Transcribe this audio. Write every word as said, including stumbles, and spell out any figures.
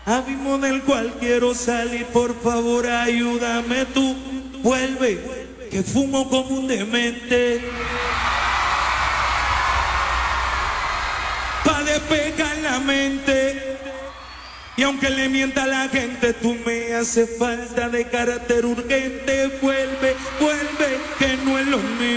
abismo del cual quiero salir, por favor ayúdame tú, vuelve, que fumo como un demente, pa' despejar la mente, y aunque le mienta a la gente, tú me haces falta de carácter urgente, vuelve, vuelve, que no es lo mío.